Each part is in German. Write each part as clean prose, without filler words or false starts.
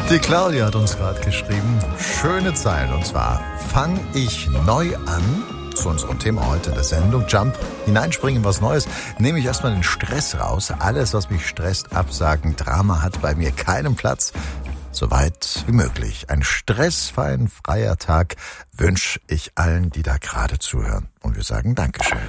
Die Claudia hat uns gerade geschrieben, schöne Zeilen, und zwar: Fang ich neu an? Zu unserem Thema heute der Sendung, Jump, hineinspringen in was Neues, nehme ich erstmal den Stress raus. Alles, was mich stresst, absagen. Drama hat bei mir keinen Platz. So weit wie möglich. Ein stressfreien, freier Tag wünsche ich allen, die da gerade zuhören. Und wir sagen Dankeschön.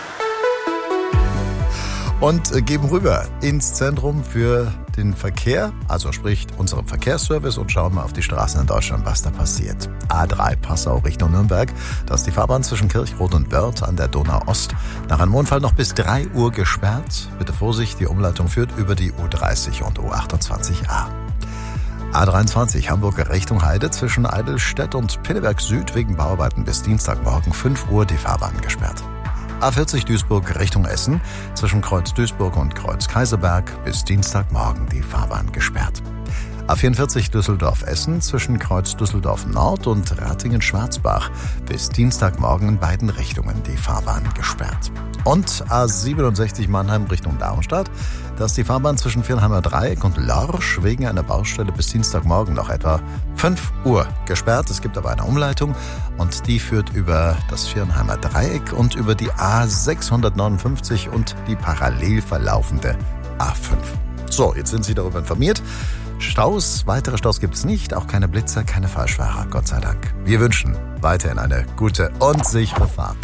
Und geben rüber ins Zentrum für den Verkehr, also sprich unserem Verkehrsservice, und schauen mal auf die Straßen in Deutschland, was da passiert. A3 Passau Richtung Nürnberg, da ist die Fahrbahn zwischen Kirchrot und Wörth an der Donau-Ost nach einem Unfall noch bis 3 Uhr gesperrt. Bitte Vorsicht, die Umleitung führt über die U30 und U28a. A23 Hamburg Richtung Heide zwischen Eidelstedt und Pinneberg Süd wegen Bauarbeiten bis Dienstagmorgen 5 Uhr die Fahrbahn gesperrt. A40 Duisburg Richtung Essen zwischen Kreuz Duisburg und Kreuz Kaiserberg bis Dienstagmorgen die Fahrbahn gesperrt. A44 Düsseldorf-Essen zwischen Kreuz Düsseldorf Nord und Ratingen-Schwarzbach bis Dienstagmorgen in beiden Richtungen die Fahrbahn gesperrt. Und A67 Mannheim Richtung Darmstadt, da ist die Fahrbahn zwischen Viernheimer Dreieck und Lorsch wegen einer Baustelle bis Dienstagmorgen noch etwa 5 Uhr gesperrt. Es gibt aber eine Umleitung und die führt über das Viernheimer Dreieck und über die A659 und die parallel verlaufende A5. So, jetzt sind Sie darüber informiert. Weitere Staus gibt es nicht, auch keine Blitzer, keine Falschfahrer, Gott sei Dank. Wir wünschen weiterhin eine gute und sichere Fahrt.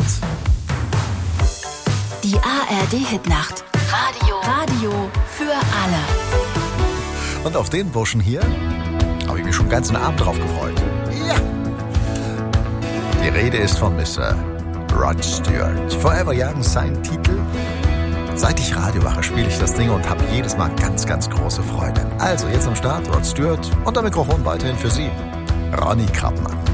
Die ARD-Hitnacht. Radio für alle. Und auf den Burschen hier habe ich mich schon ganz den Abend drauf gefreut. Ja! Die Rede ist von Mr. Rod Stewart. Forever Young, sein Titel. Seit ich Radio mache, spiele ich das Ding und habe jedes Mal ganz, ganz große Freude. Also jetzt am Start, Rod Stewart, und am Mikrofon weiterhin für Sie, Ronny Krappmann.